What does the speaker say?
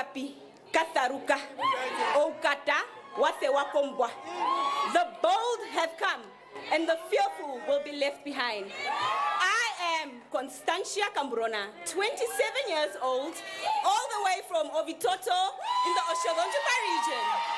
Okapi, Katharuka, Okata, Wasewakombwa. The bold have come, and the fearful will be left behind. I am Constantia Cambrona, 27 years old, all the way from Ovitoto in the Oshogonjupa region.